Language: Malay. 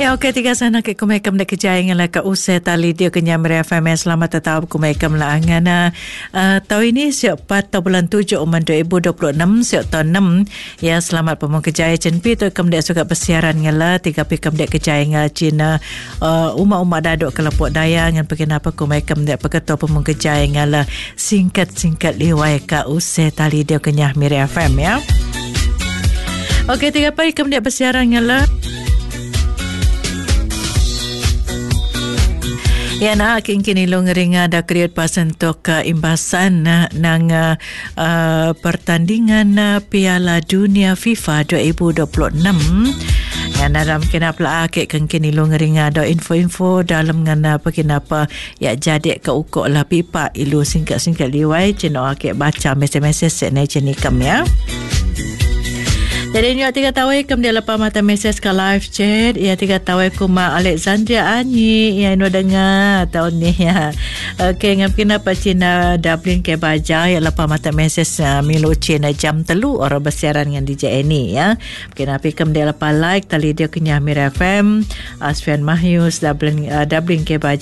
Ya, okey, tiga sana ke kumekam de kejayaan la ka usai tali dia kenyam FM selamat tetap kumekam la angana. Tahun ini siap 4 bulan 7 2026 siap tahun 6 ya selamat pemong kejayaan cenpi tu kam de suka bersiaran ngala tiga pikam de kejayaan Cina umat dadok kelepok daya ngan kenapa kumekam de peketo pemong kejayaan ngala singkat liwai ka usai tali dia kenyam FM ya. Okey, tiga pikam de bersiaran ngala ya nak kini longeringa ada kreat pasan tok imbasan nang pertandingan Piala Dunia FIFA 2026 yang dalam kenapa kini longeringa ada info dalam ngana apa kenapa ya jadi ke ukok lah pipa ilu singkat liwai cino ke baca mesej senai cenikam ya. Jadi nyok 3 tahun kem dia lepas mata mesej ke live chat ya 3 tahun kuma Alexandria Anyi ya ino dengar tahun ni ya. Okey ngam kenapa Cina Dublin ke baja ya lepas mata mesej milu Cina jam 3 orang bersiaran dengan DJ Annie ya. Kenapa kem dia lepas like tali dia kenyah Mir FM Asfian Mahyus Dublin ke baja